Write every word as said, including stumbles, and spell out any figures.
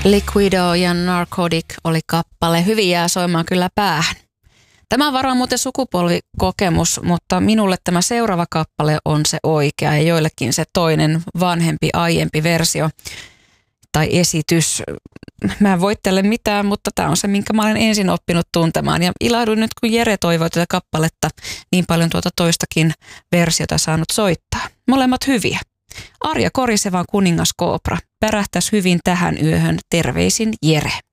Liquido ja Narcotic oli kappale. Hyvin jää soimaan kyllä päähän. Tämä on varmaan muuten sukupolvikokemus, mutta minulle tämä seuraava kappale on se oikea ja joillekin se toinen vanhempi, aiempi versio tai esitys. Mä en voittele mitään, mutta tämä on se, minkä mä olen ensin oppinut tuntemaan. Ja ilahduin nyt, kun Jere toivoi tätä kappaletta, niin paljon tuota toistakin versiota saanut soittaa. Molemmat hyviä. Arja Korisevan Kuningas Koopra. Pärähtäisi hyvin tähän yöhön. Terveisin Jere.